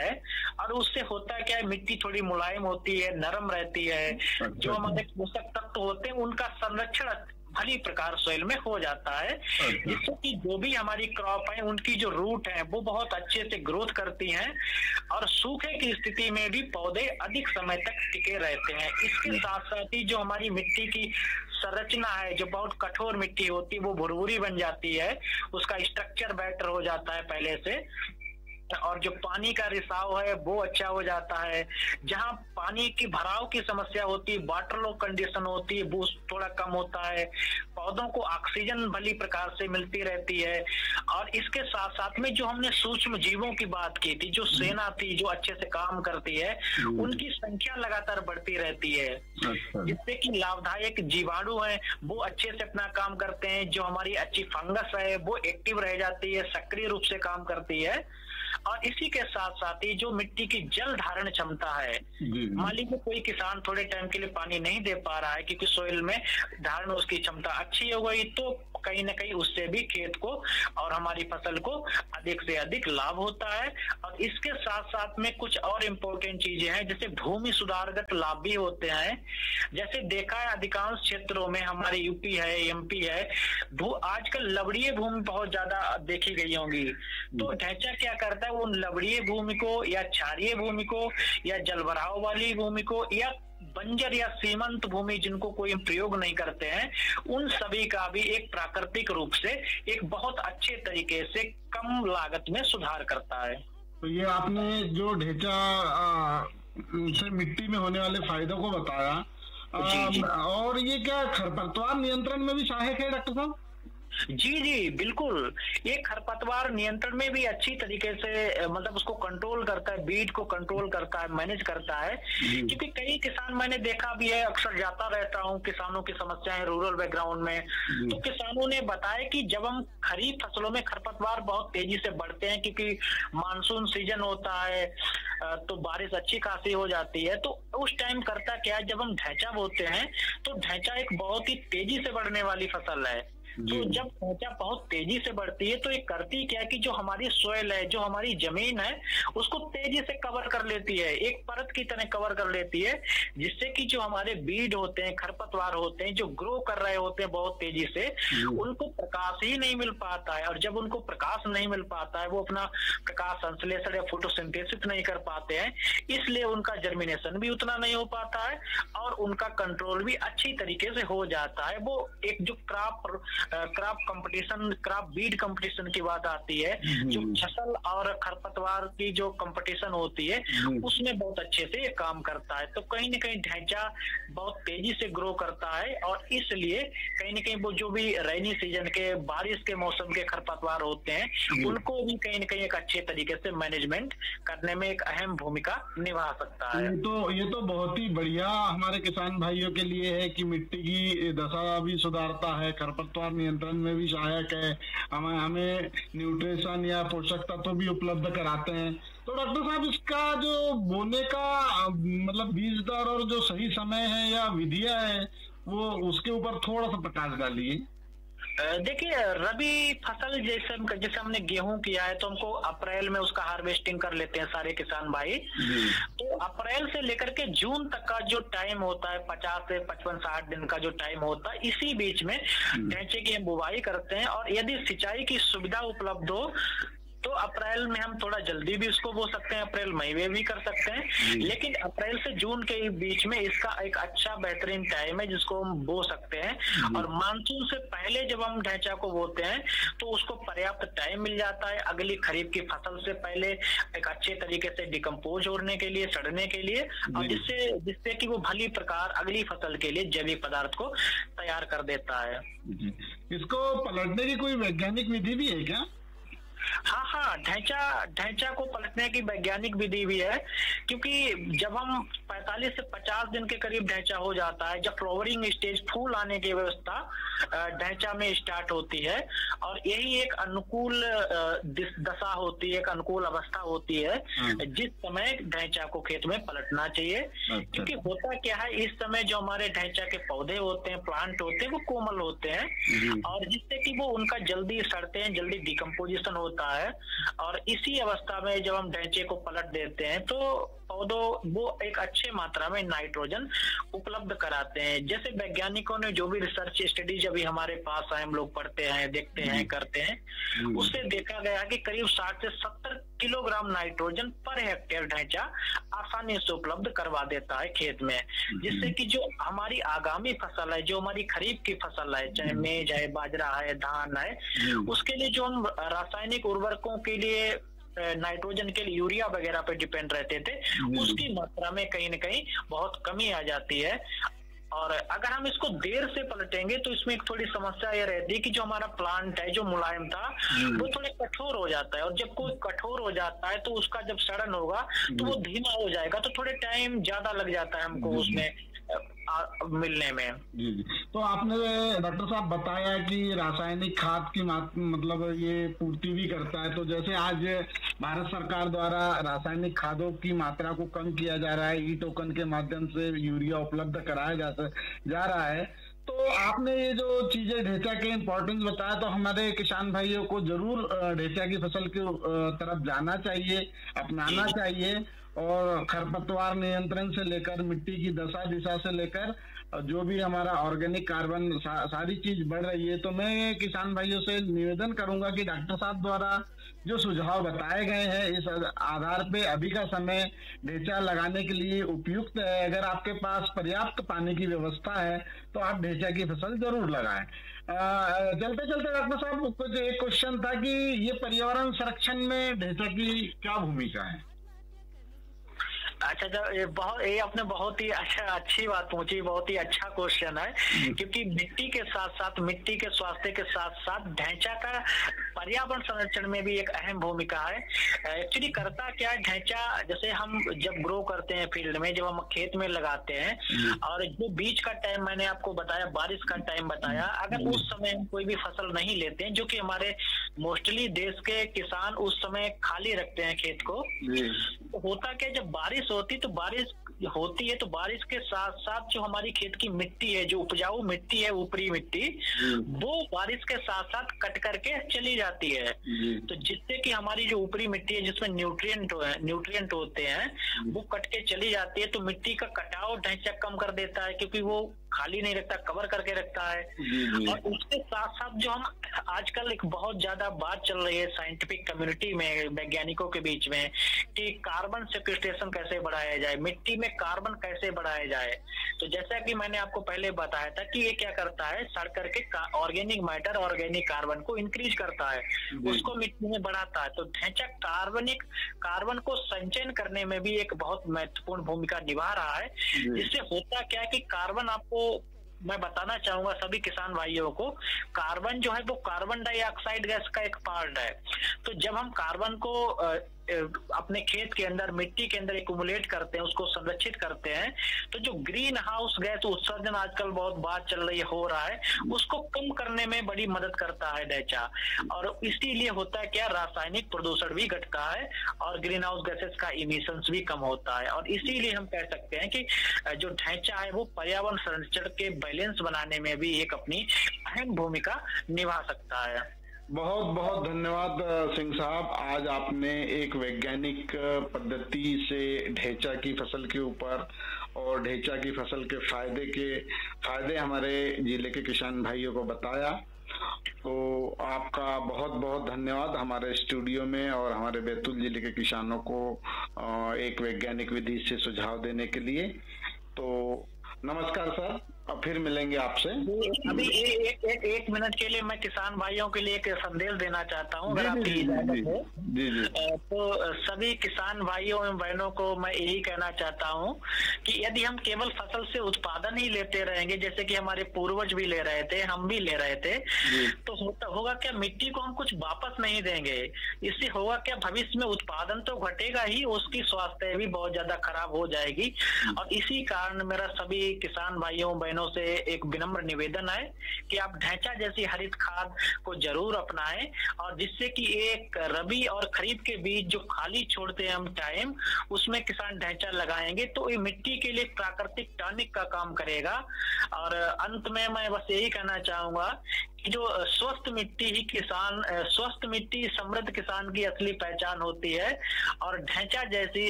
है, और उससे होता है क्या है, मिट्टी थोड़ी मुलायम होती है, नरम रहती है। जो हमारे पोषक तत्व होते हैं उनका संरक्षण भली प्रकार सोइल में हो जाता है, जिससे कि जो भी हमारी क्रॉप है उनकी जो रूट है वो बहुत अच्छे से ग्रोथ करती हैं, और सूखे की स्थिति में भी पौधे अधिक समय तक टिके रहते हैं। इसके साथ साथ ही जो हमारी मिट्टी की संरचना है, जो बहुत कठोर मिट्टी होती है वो भुरभुरी बन जाती है, उसका स्ट्रक्चर बेटर हो जाता है पहले से, और जो पानी का रिसाव है वो अच्छा हो जाता है। जहां पानी की भराव की समस्या होती है, वाटर लो कंडीशन होती है, वो थोड़ा कम होता है, पौधों को ऑक्सीजन भली प्रकार से मिलती रहती है। और इसके साथ साथ में जो हमने सूक्ष्म जीवों की बात की थी, जो सेना थी जो अच्छे से काम करती है, उनकी संख्या लगातार बढ़ती रहती है, जिससे कि लाभदायक जीवाणु है वो अच्छे से अपना काम करते हैं। जो हमारी अच्छी फंगस है वो एक्टिव रह जाती है, सक्रिय रूप से काम करती है। और इसी के साथ साथ ही जो मिट्टी की जल धारण क्षमता है, मान लीजिए कोई किसान थोड़े टाइम के लिए पानी नहीं दे पा रहा है क्योंकि सोइल में धारण उसकी क्षमता अच्छी हो गई, तो कहीं ना कहीं उससे भी खेत को और हमारी फसल को अधिक से अधिक लाभ होता है। और इसके साथ साथ में कुछ और इम्पोर्टेंट चीजें हैं, जैसे भूमि सुधारगत लाभ भी होते हैं। जैसे देखा है अधिकांश क्षेत्रों में, हमारे यूपी है, एमपी है, आजकल लवणीय भूमि बहुत ज्यादा देखी गई होंगी। तो ढैंचा क्या करता है, उन लवणीय भूमि को या क्षारीय भूमि को या जलभराव वाली भूमि को या बंजर या सीमंत भूमि जिनको कोई प्रयोग नहीं करते हैं, उन सभी का भी एक प्राकृतिक रूप से एक बहुत अच्छे तरीके से कम लागत में सुधार करता है। तो ये आपने जो ढेंचा से मिट्टी में होने वाले फायदों को बताया, और ये क्या खरपतवार नियंत्रण में भी सहायक है डॉक्टर साहब? जी जी बिल्कुल, ये खरपतवार नियंत्रण में भी अच्छी तरीके से मतलब उसको कंट्रोल करता है, बीट को कंट्रोल करता है, मैनेज करता है। क्योंकि कई किसान मैंने देखा भी है, अक्सर जाता रहता हूँ, किसानों की समस्याएं रूरल बैकग्राउंड में, तो किसानों ने बताया कि जब हम खरीफ फसलों में खरपतवार बहुत तेजी से बढ़ते हैं क्योंकि मानसून सीजन होता है, तो बारिश अच्छी खासी हो जाती है, तो उस टाइम करता क्या है, जब हम ढैंचा बोते हैं तो ढैंचा एक बहुत ही तेजी से बढ़ने वाली फसल है। तो जब ढैंचा बहुत तेजी से बढ़ती है तो ये करती क्या कि जो हमारी सोइल है, जो हमारी जमीन है, उसको तेजी से कवर कर लेती है, एक परत की तरह कवर कर लेती है, जिससे कि जो हमारे बीड होते हैं, खरपतवार होते हैं, जो ग्रो कर रहे होते हैं बहुत तेजी से, उनको प्रकाश ही नहीं मिल पाता है। और जब उनको प्रकाश नहीं मिल पाता है, वो अपना प्रकाश संश्लेषण या फोटोसिंथेसिस नहीं कर पाते हैं, इसलिए उनका जर्मिनेशन भी उतना नहीं हो पाता है और उनका कंट्रोल भी अच्छी तरीके से हो जाता है। वो एक जो crop competition, crop Beed competition की बात आती है, जो फसल और खरपतवार की जो कंपटीशन होती है, उसमें बहुत अच्छे से ये काम करता है। तो कहीं ना कहीं ढैंचा बहुत तेजी से ग्रो करता है, और इसलिए कहीं ना कहीं वो जो भी रेनी सीजन के, बारिश के मौसम के खरपतवार होते हैं, उनको भी कहीं ना कहीं एक अच्छे तरीके से मैनेजमेंट करने में एक अहम भूमिका निभा सकता है। ये तो बहुत ही बढ़िया हमारे किसान भाइयों के लिए है कि मिट्टी की दशा भी सुधारता है, खरपतवार नियंत्रण में भी सहायक है, हमें न्यूट्रिशन या पोषक तत्व भी उपलब्ध कराते हैं। तो डॉक्टर साहब, इसका जो बोने का मतलब बीज दर और जो सही समय है या विधियां है, वो उसके ऊपर थोड़ा सा प्रकाश डालिए। देखिए, रबी फसल जैसे हमने गेहूं किया है तो हमको अप्रैल में उसका हार्वेस्टिंग कर लेते हैं सारे किसान भाई। तो अप्रैल से लेकर के जून तक का जो टाइम होता है, 50 से 55-60 दिन का जो टाइम होता है, इसी बीच में ढैंचे की हम बुवाई करते हैं। और यदि सिंचाई की सुविधा उपलब्ध हो तो अप्रैल में हम थोड़ा जल्दी भी उसको बो सकते हैं, अप्रैल मई में भी कर सकते हैं, लेकिन अप्रैल से जून के बीच में इसका एक अच्छा बेहतरीन टाइम है जिसको हम बो सकते हैं। और मानसून से पहले जब हम ढैंचा को बोते हैं तो उसको पर्याप्त टाइम मिल जाता है अगली खरीफ की फसल से पहले एक अच्छे तरीके से डिकम्पोज होने के लिए, सड़ने के लिए, और जिससे कि वो भली प्रकार अगली फसल के लिए जैविक पदार्थ को तैयार कर देता है। इसको पलटने की कोई वैज्ञानिक विधि भी है क्या? हाँ, ढैंचा को पलटने की वैज्ञानिक विधि भी है, क्योंकि जब हम 45 से 50 दिन के करीब ढैंचा हो जाता है, जब फ्लावरिंग स्टेज, फूल आने की व्यवस्था ढैंचा में स्टार्ट होती है। और यही एक अनुकूल दशा होती है, एक अनुकूल अवस्था होती है जिस समय ढैंचा को खेत में पलटना चाहिए। क्योंकि होता क्या है, इस समय जो हमारे ढैंचा के पौधे होते हैं, प्लांट होते हैं, वो कोमल होते हैं और जिससे कि वो उनका जल्दी सड़ते हैं, जल्दी डिकम्पोजिशन होता है। और इसी अवस्था में जब हम ढैंचे को पलट देते हैं तो पौधों वो एक अच्छे मात्रा में नाइट्रोजन उपलब्ध कराते हैं। जैसे वैज्ञानिकों ने जो भी रिसर्च स्टडीज अभी हमारे पास आए, हम लोग पढ़ते हैं, देखते हैं, करते हैं, उससे देखा गया कि करीब 60 से 70 किलोग्राम नाइट्रोजन पर हेक्टेयर ढैंचा आसानी से उपलब्ध करवा देता है खेत में। जिससे कि जो हमारी आगामी फसल है, जो हमारी खरीफ की फसल है, चाहे मेज है, बाजरा है, धान है, उसके लिए जो हम रासायनिक उर्वरकों के लिए नाइट्रोजन के लिए यूरिया वगैरह पे डिपेंड रहते थे, उसकी मात्रा में कहीं न कहीं बहुत कमी आ जाती है। और अगर हम इसको देर से पलटेंगे तो इसमें एक थोड़ी समस्या ये रहती है कि जो हमारा प्लांट है, जो मुलायम था, वो थोड़े कठोर हो जाता है। और जब कोई कठोर हो जाता है तो उसका जब सड़न होगा तो वो धीमा हो जाएगा, तो थोड़े टाइम ज्यादा लग जाता है हमको उसमें मिलने में। जी। तो आपने डॉक्टर साहब बताया कि रासायनिक खाद की मतलब ये पूर्ति भी करता है। तो जैसे आज भारत सरकार द्वारा रासायनिक खादों की मात्रा को कम किया जा रहा है, ई टोकन के माध्यम से यूरिया उपलब्ध कराया जा रहा है, तो आपने ये जो चीजें ढैंचा के इम्पोर्टेंस बताया, तो हमारे किसान भाइयों को जरूर ढैंचा की फसल की तरफ जाना चाहिए, अपनाना चाहिए। और खरपतवार नियंत्रण से लेकर मिट्टी की दशा दिशा से लेकर जो भी हमारा ऑर्गेनिक कार्बन सारी चीज बढ़ रही है। तो मैं किसान भाइयों से निवेदन करूंगा कि डॉक्टर साहब द्वारा जो सुझाव बताए गए हैं, इस आधार पे अभी का समय ढैंचा लगाने के लिए उपयुक्त है। अगर आपके पास पर्याप्त पानी की व्यवस्था है तो आप ढैंचा की फसल जरूर लगाएं। चलते चलते डॉक्टर साहब, कुछ एक क्वेश्चन था कि ये पर्यावरण संरक्षण में ढैंचा की क्या भूमिका है? अच्छा, ये आपने बहुत ही अच्छी बात पूछी, बहुत ही अच्छा क्वेश्चन है। क्योंकि मिट्टी के साथ साथ, मिट्टी के स्वास्थ्य के साथ साथ ढैंचा का पर्यावरण संरक्षण में भी एक अहम भूमिका है। एक्चुअली करता क्या है ढैंचा, जैसे हम जब ग्रो करते हैं फील्ड में, जब हम खेत में लगाते हैं, और जो बीच का टाइम मैंने आपको बताया, बारिश का टाइम बताया, अगर उस समय हम कोई भी फसल नहीं लेते हैं, जो कि हमारे मोस्टली देश के किसान उस समय खाली रखते हैं खेत को, तो होता क्या, जब बारिश होती तो बारिश के साथ साथ जो हमारी खेत की मिट्टी है, जो उपजाऊ मिट्टी है, ऊपरी मिट्टी, वो बारिश के साथ साथ कट करके चली जाती है। तो जिससे कि हमारी जो ऊपरी मिट्टी है, जिसमें न्यूट्रिएंट होते हैं, वो कट के चली जाती है। तो मिट्टी का कटाव ढैंचा कम कर देता है, क्योंकि वो खाली नहीं रखता, कवर करके रखता है। और उसके साथ साथ जो हम आजकल एक बहुत ज्यादा बात चल रही है साइंटिफिक कम्युनिटी में, वैज्ञानिकों के बीच में, कि कार्बन सेक्वेस्ट्रेशन कैसे बढ़ाया जाए, मिट्टी में कार्बन कैसे बढ़ाया जाए। तो जैसा कि मैंने आपको पहले बताया था कि ये क्या करता है, सड़ करके ऑर्गेनिक मैटर, ऑर्गेनिक कार्बन को इंक्रीज करता है, उसको मिट्टी में बढ़ाता है। तो ढैंचा कार्बन को संचयन करने में भी एक बहुत महत्वपूर्ण भूमिका निभा रहा है। जिससे होता क्या है कि कार्बन, आपको मैं बताना चाहूंगा सभी किसान भाइयों को, कार्बन जो है वो कार्बन डाइऑक्साइड गैस का एक पार्ट है। तो जब हम कार्बन को अपने खेत के अंदर, मिट्टी के अंदर एक्युमुलेट करते हैं, उसको संरक्षित करते हैं, तो जो ग्रीन हाउस गैस उत्सर्जन आजकल बहुत बात चल रही हो रहा है, उसको कम करने में बड़ी मदद करता है ढैंचा। और इसीलिए होता है क्या, रासायनिक प्रदूषण भी घटता है और ग्रीन हाउस गैसेस का इमिशंस भी कम होता है। और इसीलिए हम कह सकते हैं कि जो ढैंचा है वो पर्यावरण संरक्षण के बैलेंस बनाने में भी एक अपनी अहम भूमिका निभा सकता है। बहुत बहुत धन्यवाद सिंह साहब। आज आपने एक वैज्ञानिक पद्धति से ढैंचा की फसल के ऊपर और ढैंचा की फसल के फायदे हमारे जिले के किसान भाइयों को बताया। तो आपका बहुत बहुत धन्यवाद हमारे स्टूडियो में और हमारे बैतूल जिले के किसानों को एक वैज्ञानिक विधि से सुझाव देने के लिए। तो नमस्कार सर। और फिर मिलेंगे आपसे। अभी एक मिनट के लिए मैं किसान भाइयों के लिए एक संदेश देना चाहता हूँ, अगर आपकी इजाजत है। तो सभी किसान भाइयों एवं बहनों को मैं यही कहना चाहता हूँ कि यदि हम केवल फसल से उत्पादन ही लेते रहेंगे, जैसे कि हमारे पूर्वज भी ले रहे थे, हम भी ले रहे थे, तो होगा क्या, मिट्टी को हम कुछ वापस नहीं देंगे। इससे होगा क्या, भविष्य में उत्पादन तो घटेगा ही, उसकी स्वास्थ्य भी बहुत ज्यादा खराब हो जाएगी। और इसी कारण मेरा सभी किसान भाइयों बहनों से एक विनम्र निवेदन है कि आप ढैंचा जैसी हरित खाद को जरूर अपनाएं, और जिससे कि एक रबी और खरीफ के बीच जो खाली छोड़ते हैं हम टाइम, उसमें किसान ढैंचा लगाएंगे तो ये मिट्टी के लिए प्राकृतिक टॉनिक का काम करेगा। और अंत में मैं बस यही कहना चाहूंगा कि जो स्वस्थ मिट्टी ही स्वस्थ मिट्टी समृद्ध किसान की असली पहचान होती है। और ढैंचा जैसी